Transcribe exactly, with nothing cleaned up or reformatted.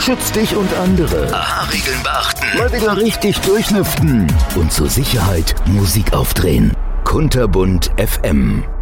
Schützt dich und andere. A H-Regeln beachten. Mal wieder richtig durchlüften. Und zur Sicherheit Musik aufdrehen. Kunterbunt F M.